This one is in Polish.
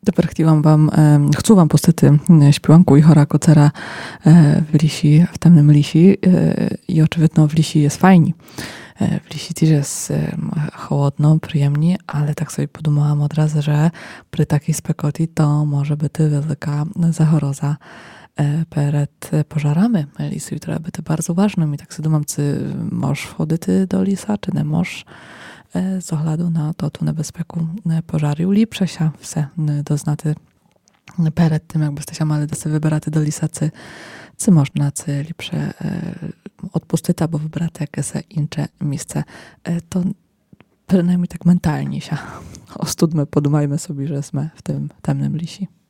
Тепер chcу вам пустити śpiewanku Ihora Kocera w Lisi, w temnym Lisi. I oczywiście w Lisi jest fajnie. W Lisi też jest chłodno, przyjemnie, ale tak sobie podumałam od razu, że przy takiej spekoti to może być wielka zachoroza przed pożarami lisu. I to będzie bardzo ważne. I tak sobie думам, czy możesz wchodzić do lisa, czy nie możesz. З огляду на ту небезпеку пожарів. Ліпше ся все дознати перед тим, як byście мали до себе вибирати до ліса, це можна, це ліпше відпустити або вибрати якесь інше місце. То принаймні так ментальніше. Остудьми, подумajmy sobie, że jesteśmy w tym temnym lisie.